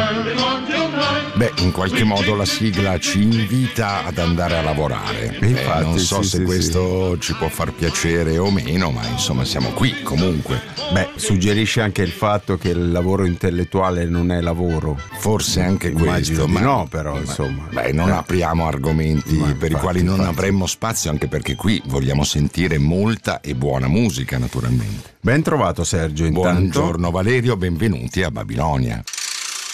Beh, in qualche modo la sigla ci invita ad andare a lavorare. Infatti, non so sì, se sì, questo ci può far piacere o meno, ma insomma siamo qui comunque. Beh, suggerisce anche il fatto che il lavoro intellettuale non è lavoro. Forse anche Immagino questo, di ma no, però insomma. Beh, non apriamo argomenti per i quali non avremmo spazio, anche perché qui vogliamo sentire molta e buona musica, naturalmente. Ben trovato Sergio, intanto. Buongiorno Valerio, benvenuti a Babilonia.